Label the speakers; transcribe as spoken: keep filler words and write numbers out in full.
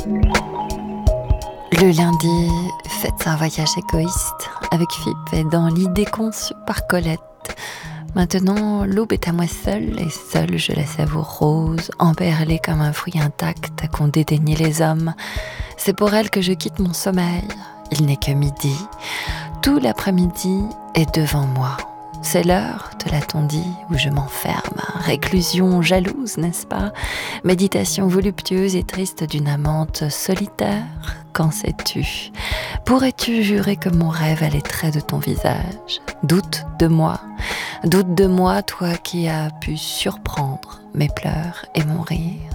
Speaker 1: Le lundi, faites un voyage égoïste avec Philippe et dans l'idée conçue par Colette. Maintenant, l'aube est à moi seule, et seule je la savoure rose, emperlée comme un fruit intact qu'ont dédaigné les hommes. C'est pour elle que je quitte mon sommeil. Il n'est que midi. Tout l'après-midi est devant moi. C'est l'heure, te l'a-t-on dit, où je m'enferme. Réclusion jalouse, n'est-ce pas? Méditation voluptueuse et triste d'une amante solitaire. Qu'en sais-tu? Pourrais-tu jurer que mon rêve a les traits de ton visage? Doute de moi, doute de moi, toi qui as pu surprendre mes pleurs et mon rire.